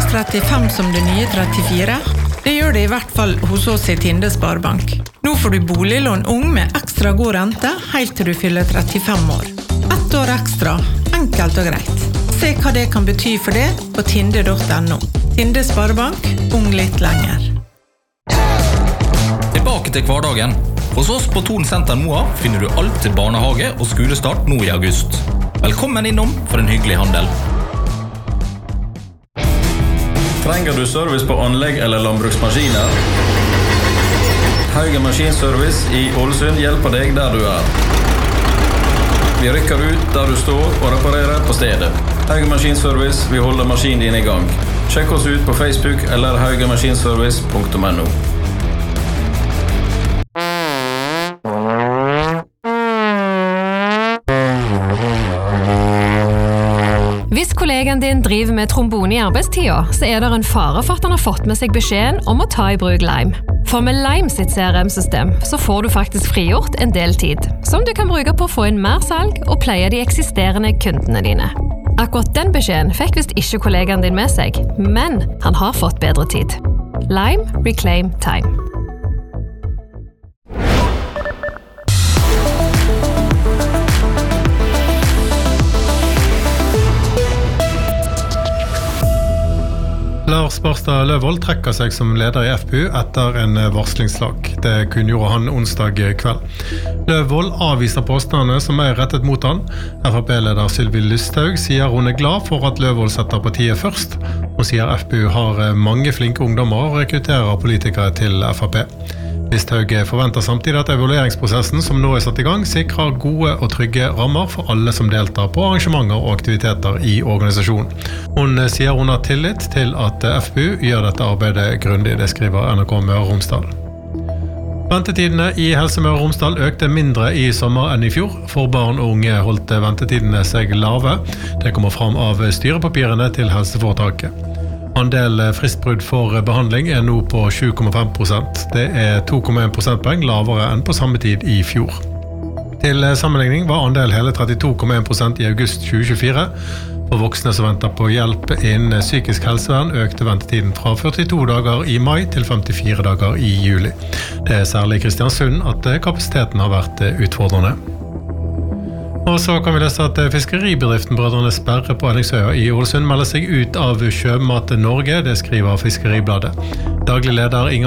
35 som det nye 34? Det gjør det i hvert fall hos oss i Tinde Sparebank. Nå får du boliglån ung med ekstra god rente helt til du fyller 35 år. 1 år ekstra, enkelt og greit. Se hva det kan bety for det på tinde.no. Tinde Sparebank, ung litt lenger. Tilbake til hverdagen. Hos oss på Thon Senter Moa finner du alt til barnehage og skolestart nå i august. Velkommen innom for en hyggelig handel. Trenger du service på anlegg eller landbruksmaskiner? Hauge Maskinservice i Ålesund hjelper deg der du er. Vi rykker ut der du står og reparerer på stedet. Hauge Maskinservice, vi holder maskinen din i gang. Sjekk oss ut på Facebook eller haugemaskinservice.no. Hvis kollegaen din driver med trombone i arbeidstida, så er det en fare for at han har fått med seg beskjeden om å ta i bruk Lime. For med Lime sitt CRM-system så får du faktisk frigjort en del tid, som du kan bruke på å få inn mer salg og pleie de eksisterende kundene dine. Akkurat den beskjeden fikk visst ikke kollegaen din med seg, men han har fått bedre tid. Lime Reclaim Time. Lars Barstad Løvold trekker seg som leder i FPU etter en varslingslag. Det kunngjorde han onsdag kveld. Løvold avviser påstandene som er rettet mot han. FrP-leder Sylvi Lysthaug sier hun er glad for at Løvold setter partiet først. Hun sier FPU har mange flinke ungdommer og rekrutterer politikere til FrP. Lysthaug forventer samtidig at evalueringsprosessen som nå er satt i gang sikrer gode og trygge rammer for alle som deltar på arrangementer og aktiviteter i organisasjonen. Hun sier hun har tillit til at FPU gjør dette arbeidet grundig, det skriver NRK Møre og Romsdal. Ventetidene i Helse Møre og Romsdal økte mindre i sommer enn i fjor. For barn og unge holdt ventetidene seg lave. Det kommer fram av styrepapirene til helseforetaket. Andel fristbrudd for behandling er nå på 7,5%. Det er 2,1 prosentpoeng lavere enn på samme tid i fjor. Til sammenligning var andel hele 32,1% i august 2024. For voksne som venter på hjelp innen psykisk helsevern økte ventetiden fra 42 dager i mai til 54 dager i juli. Det er særlig i Kristiansund at kapasiteten har vært utfordrende. Og så kan vi lese at fiskeribedriften Brødrene Sperre på Ellingsøya i Ålesund melder seg ut av Sjømat Norge, det skriver Fiskeribladet. Daglig leder Inger